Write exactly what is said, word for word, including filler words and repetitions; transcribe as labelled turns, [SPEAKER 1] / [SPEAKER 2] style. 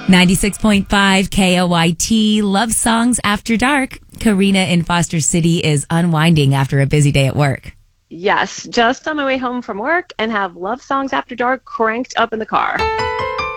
[SPEAKER 1] ninety-six point five K O Y T, Love Songs After Dark. Karina in Foster City is unwinding after a busy day at work.
[SPEAKER 2] Yes, just on my way home from work and have Love Songs After Dark cranked up in the car.